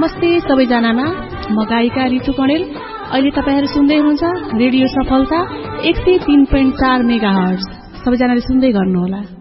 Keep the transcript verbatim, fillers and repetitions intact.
नमस्ते सबैजनामा, म गायिका रितु कणेल। अहिले तपाईहरु सुन्दै हुनुहुन्छ रेडियो सफलता एक सय तीन पोइन्ट चार मेगा हर्ज। सबैजनाले सुन्दै गर्नुहोला।